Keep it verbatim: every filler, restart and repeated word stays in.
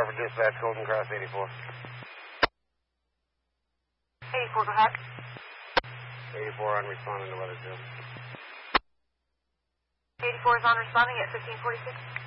for dispatch, Golden Cross eighty-four. eighty-four, go ahead. eighty-four on responding to weather, Jim. eighty-four is on responding at fifteen forty-six.